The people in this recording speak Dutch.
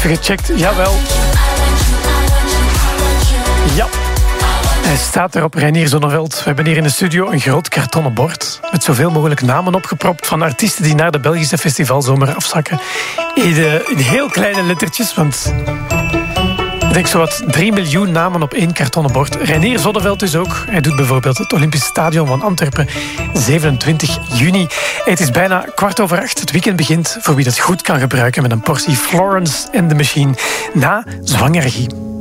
Even gecheckt, jawel. Ja. Hij staat er op Reinier Zonneveld. We hebben hier in de studio een groot kartonnen bord met zoveel mogelijk namen opgepropt van artiesten die naar de Belgische festivalzomer afzakken. In heel kleine lettertjes, want ik denk zowat 3 miljoen namen op 1 kartonnen bord. Reinier Zonneveld dus ook. Hij doet bijvoorbeeld het Olympisch Stadion van Antwerpen 27 juni. Het is bijna 7:15. Het weekend begint voor wie dat goed kan gebruiken met een portie Florence and the Machine na Zwangergie.